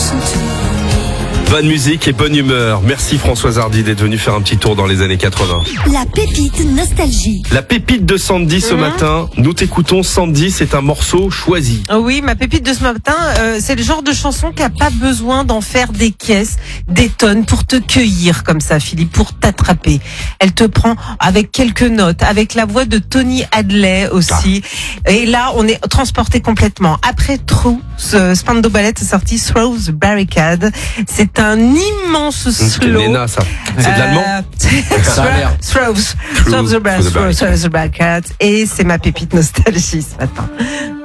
Bonne musique et bonne humeur. Merci Françoise Hardy d'être venue faire un petit tour dans les années 80. La pépite nostalgie. La pépite de Sandy ce matin. Nous t'écoutons Sandy, c'est un morceau choisi. Oui, ma pépite de ce matin, c'est le genre de chanson qui a pas besoin d'en faire des caisses, des tonnes pour te cueillir comme ça, Philippe, pour t'attraper. Elle te prend avec quelques notes, avec la voix de Tony Hadley aussi. Et là, on est transporté complètement. Après True, Spandau Ballet est sorti Through the Barricade. C'est un immense C'est slow. Nena, ça. C'est de l'allemand? Ça a l'air. Through the Barricade. Et c'est ma pépite nostalgie ce matin.